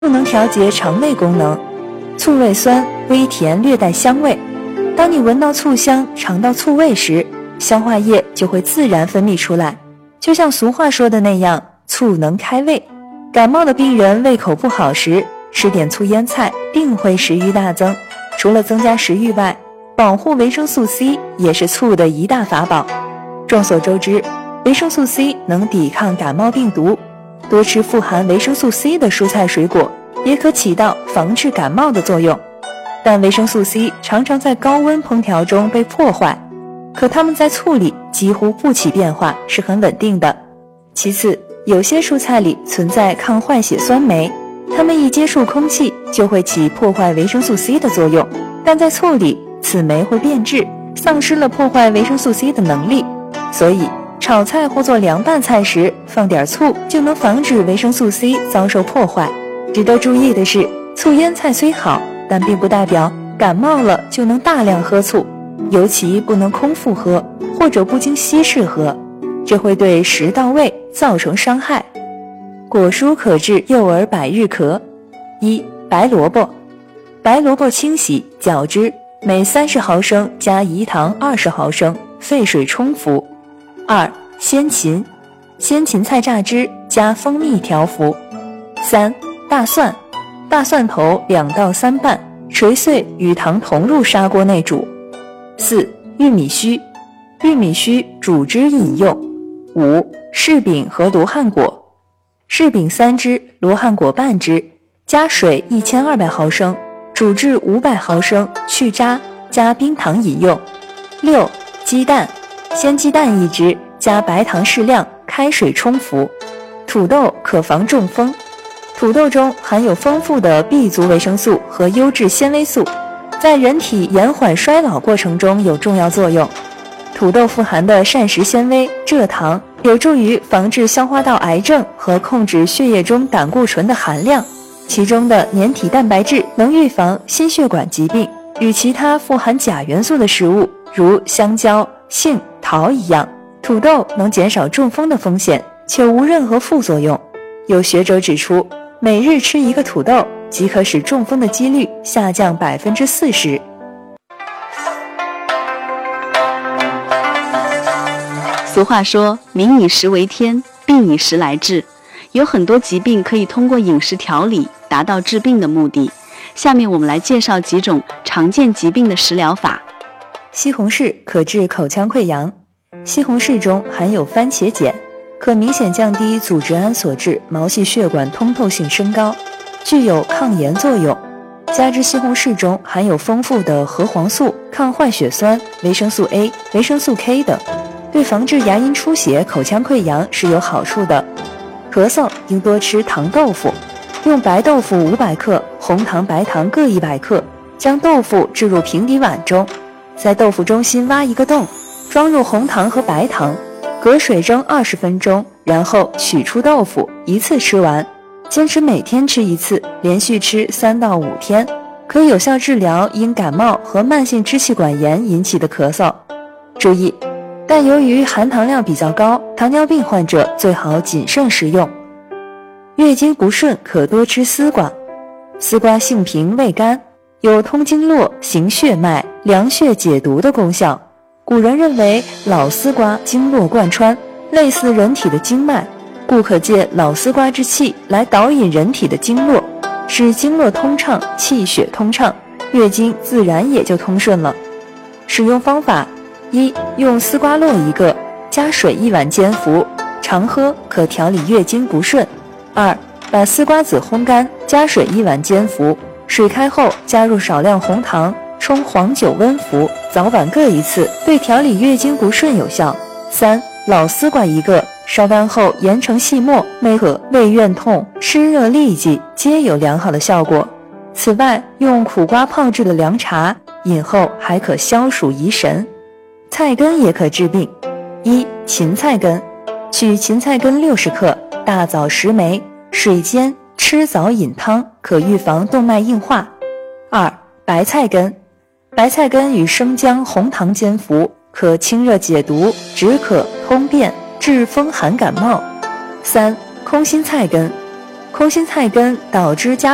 又能调节肠胃功能。醋味酸，微甜，略带香味。当你闻到醋香，尝到醋味时，消化液就会自然分泌出来。就像俗话说的那样，醋能开胃。感冒的病人胃口不好时，吃点醋腌菜定会食欲大增。除了增加食欲外，保护维生素 C 也是醋的一大法宝。众所周知，维生素 C 能抵抗感冒病毒，多吃富含维生素 C 的蔬菜水果也可起到防治感冒的作用。但维生素 C 常常在高温烹调中被破坏，可它们在醋里几乎不起变化，是很稳定的。其次，有些蔬菜里存在抗坏血酸酶，它们一接触空气就会起破坏维生素 C 的作用，但在醋里，此酶会变质，丧失了破坏维生素 C 的能力。所以炒菜或做凉拌菜时放点醋，就能防止维生素 C 遭受破坏。值得注意的是，醋腌菜虽好，但并不代表感冒了就能大量喝醋，尤其不能空腹喝或者不经稀释喝，这会对食道胃造成伤害。果蔬可治幼儿百日咳。一、白萝卜。白萝卜清洗搅汁，每30毫升加饴糖20毫升，沸水冲服。2、鲜芹。鲜芹菜榨汁加蜂蜜调服。3、大蒜。大蒜头2到3瓣，捶碎与糖同入砂锅内煮。4、玉米须。玉米须煮汁饮用。5、柿饼和罗汉果。柿饼3只，罗汉果半只，加水1200毫升，煮至500毫升，去渣，加冰糖饮用。6、鸡蛋。鲜鸡蛋1只，加白糖适量，开水冲服。土豆可防中风。土豆中含有丰富的 B 族维生素和优质纤维素，在人体延缓衰老过程中有重要作用。土豆富含的膳食纤维、蔗糖有助于防治消化道癌症和控制血液中胆固醇的含量，其中的粘体蛋白质能预防心血管疾病。与其他富含钾元素的食物如香蕉、杏、桃一样，土豆能减少中风的风险，且无任何副作用。有学者指出，每日吃1个土豆即可使中风的几率下降40%。 俗话说，民以食为天，病以食来治。有很多疾病可以通过饮食调理达到治病的目的。下面我们来介绍几种常见疾病的食疗法。 西红柿可治口腔溃疡。西红柿中含有番茄碱，可明显降低组织胺所致毛细血管通透性升高，具有抗炎作用。加之西红柿中含有丰富的核黄素、抗坏血酸、维生素 A、维生素 K 等，对防治牙龈出血、口腔溃疡是有好处的。咳嗽应多吃糖豆腐，用白豆腐500克，红糖、白糖各100克，将豆腐置入平底碗中，在豆腐中心挖一个洞，装入红糖和白糖，隔水蒸20分钟，然后取出豆腐，一次吃完。坚持每天吃1次，连续吃3到5天，可有效治疗因感冒和慢性支气管炎引起的咳嗽。注意，但由于含糖量比较高，糖尿病患者最好谨慎食用。月经不顺可多吃丝瓜。丝瓜性平味甘，有通经络、行血脉、凉血解毒的功效。古人认为老丝瓜经络贯穿，类似人体的经脉，故可借老丝瓜之气来导引人体的经络，使经络通畅，气血通畅，月经自然也就通顺了。使用方法： 1. 用丝瓜络1个，加水1碗煎服，常喝可调理月经不顺。 2. 把丝瓜子烘干，加水1碗煎服，水开后加入少量红糖，冲黄酒温服，早晚各1次，对调理月经不顺有效。 3. 老丝瓜1个，烧干后研成细末，每可胃怨痛、湿热痢疾皆有良好的效果。此外，用苦瓜泡制的凉茶饮后还可消暑怡神。菜根也可治病。 1. 芹菜根。取芹菜根60克，大枣10枚，水煎，吃早饮汤，可预防动脉硬化。 2. 白菜根。白菜根与生姜、红糖煎服，可清热解毒、止渴、通便，治风寒感冒。 3. 空心菜根。空心菜根捣汁加